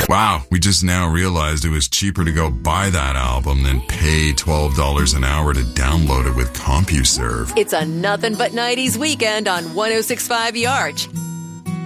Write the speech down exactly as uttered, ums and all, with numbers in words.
Wow, we just now realized it was cheaper to go buy that album than pay twelve dollars an hour to download it with CompuServe. It's a nothing but nineties weekend on one oh six point five The Arch.